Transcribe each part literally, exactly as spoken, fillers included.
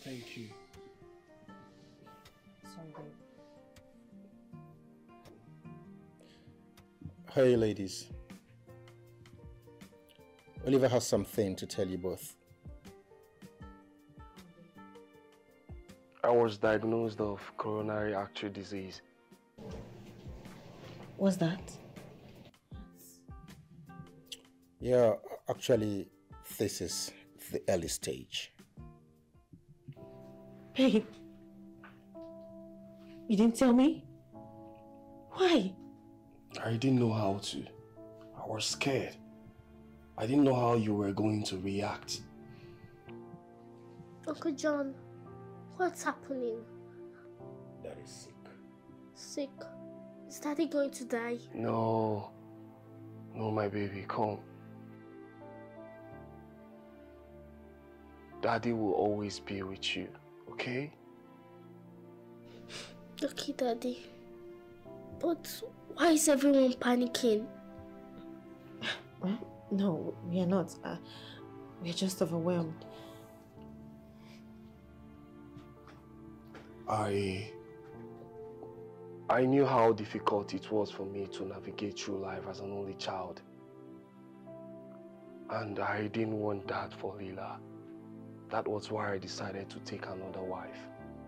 Thank you. Sorry, babe. Hey, ladies. Oliver has something to tell you both. I was diagnosed of coronary artery disease. What's that? Yeah, actually, this is the early stage. Babe, you didn't tell me? Why? I didn't know how to. I was scared. I didn't know how you were going to react. Uncle John, what's happening? That is sick. Sick? Is Daddy going to die? No. No, my baby, come. Daddy will always be with you, okay? Okay, Daddy. But why is everyone panicking? No, we are not. Uh, we are just overwhelmed. I... I knew how difficult it was for me to navigate through life as an only child. And I didn't want that for Leela. That was why I decided to take another wife.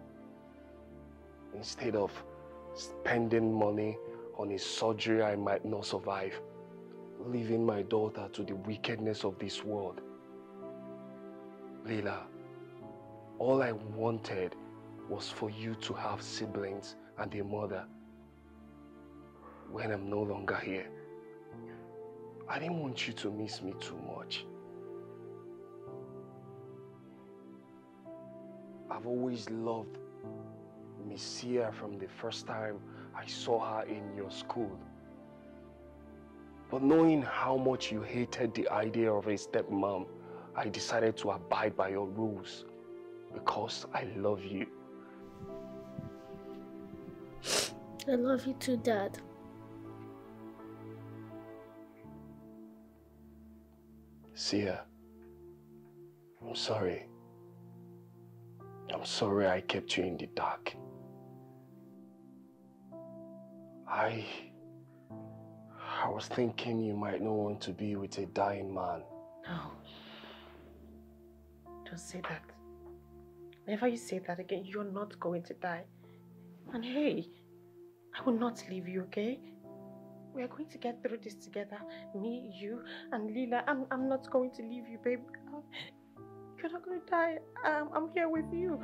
Instead of spending money on a surgery I might not survive, leaving my daughter to the wickedness of this world. Leela, all I wanted was for you to have siblings and a mother when I'm no longer here. I didn't want you to miss me too much. I've always loved Miss Sia from the first time I saw her in your school. But knowing how much you hated the idea of a stepmom, I decided to abide by your rules because I love you. I love you too, Dad. Sia, I'm sorry. I'm sorry I kept you in the dark. I... I was thinking you might not want to be with a dying man. No. Don't say that. Whenever you say that again, you're not going to die. And hey, I will not leave you, okay? We are going to get through this together. Me, you, and Leela. I'm, I'm not going to leave you, babe. You're not going to die. Um, I'm here with you.